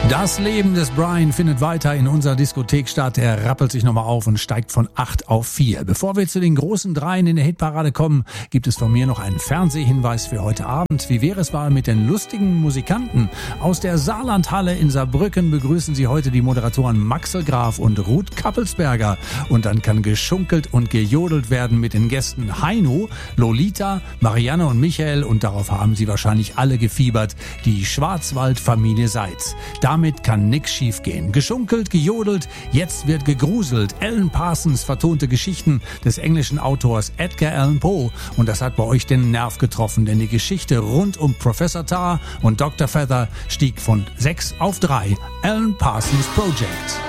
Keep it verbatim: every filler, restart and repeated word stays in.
Das Leben des Brian findet weiter in unserer Diskothek statt. Er rappelt sich nochmal auf und steigt von acht auf vier. Bevor wir zu den großen Dreien in der Hitparade kommen, gibt es von mir noch einen Fernsehhinweis für heute Abend. Wie wäre es mal mit den lustigen Musikanten? Aus der Saarlandhalle in Saarbrücken begrüßen Sie heute die Moderatoren Maxel Graf und Ruth Kappelsberger. Und dann kann geschunkelt und gejodelt werden mit den Gästen Heino, Lolita, Marianne und Michael. Und darauf haben Sie wahrscheinlich alle gefiebert. Die Schwarzwaldfamilie Seitz. Damit kann nix schiefgehen. Geschunkelt, gejodelt, jetzt wird gegruselt. Alan Parsons vertonte Geschichten des englischen Autors Edgar Allan Poe. Und das hat bei euch den Nerv getroffen, denn die Geschichte rund um Professor Tar und Doktor Feather stieg von sechs auf drei. Alan Parsons Project.